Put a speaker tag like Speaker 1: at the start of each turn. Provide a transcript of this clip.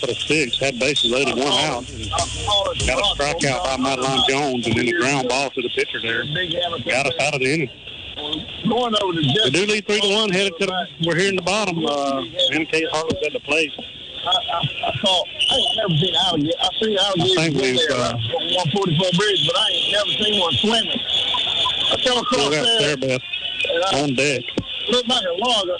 Speaker 1: Put a 6, had bases loaded, one out. Got a strikeout by Madeline Jones, and then a ground ball to the pitcher there. Got us out of the inning. We do lead 3-1, headed to we're here in the bottom. MK Hartlett's at the plate.
Speaker 2: I ain't never seen alligator. I've seen alligators there, 144 bridge, but I ain't never seen one swimming. I come across
Speaker 1: there. On deck.
Speaker 2: Looked like a log.